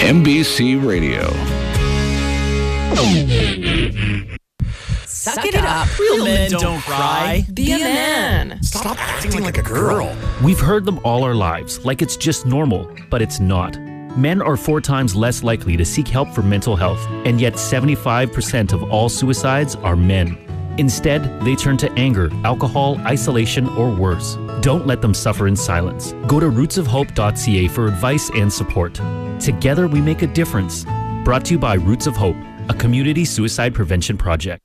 NBC Radio. Suck it up. Real men don't cry. Be a man. Stop acting like a girl. We've heard them all our lives, like it's just normal, but it's not. Men are 4 times less likely to seek help for mental health, and yet 75% of all suicides are men. Instead, they turn to anger, alcohol, isolation, or worse. Don't let them suffer in silence. Go to rootsofhope.ca for advice and support. Together we make a difference. Brought to you by Roots of Hope, a community suicide prevention project.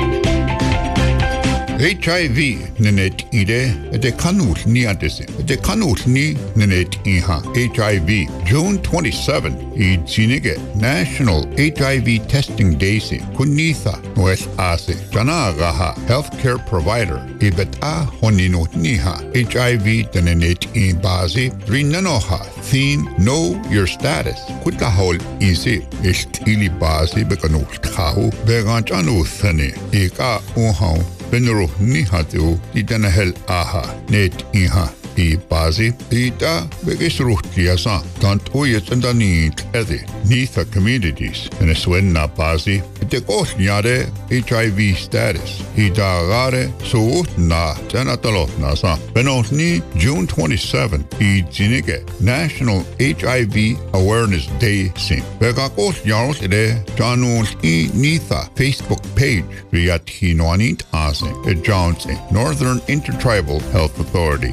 HIV nenet ide de kanul ni adese de kanul ni nenet iha HIV June 27 I jinige National HIV Testing Day se kunitha West Ase jana gaha healthcare provider ibeta honino niha HIV nenet in bazi rinanoha theme know your status kutahol easy istili bazi bekanul khahu beganchanu thane eka uha Benro nihatu itanahel aha net iha I bazi ita begesruhtiasa tant oyetandani edi nitha communities in a swenna bazi de kosnyade HIV status idagare so na tanatalotna sa benotni June 27 I jinige National HIV Awareness Day sim bega kosnyaros ide janul I nitha Facebook page riat hinwanit ase at Jones Northern Intertribal Health Authority.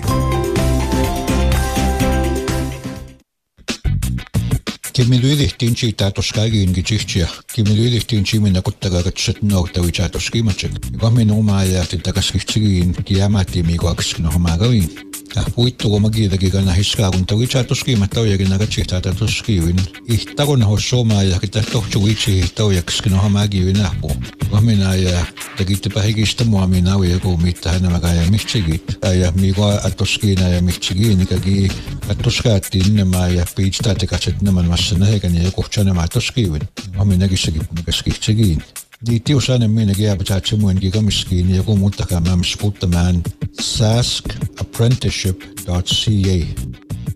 Kimilylihtiin siitä toskaiin gitsihtiä. Kimilylihtiin chimina kuttagagatset nohtavitsa toskimatset. Kamin omaa ja takaskitsiin kiamatti kaksi nohmagain. Puittu omakiitakin kana hiskaa kun tavitsa toskimatta ojakin nagatsihtaa toskiin. Ihtakon hossomaa ja kita tohtuitsi ihtaojaksi nohmagivin ahpu. Kamina ja takittepä hikistä mua minä ojaku mitään nämä ja mihtsigit. Ja mikä atoskiina ja mihtsigin ikäkin atoskaattiin nämä ja piitstaa tekatset nämä nähekään ja kohtsana mä toskiin. Mä näkissäkin käskitsekin. Niitä osainen minäkin jääpä muinkin kamiskiin ja joku muuttakaan mä sputtamaan saskapprenticeship.ca.